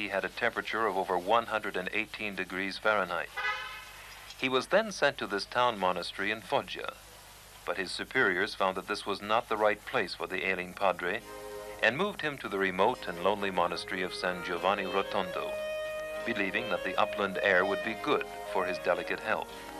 he had a temperature of over 118 degrees Fahrenheit. He was then sent to this town monastery in Foggia, but his superiors found that this was not the right place for the ailing padre and moved him to the remote and lonely monastery of San Giovanni Rotondo, believing that the upland air would be good for his delicate health.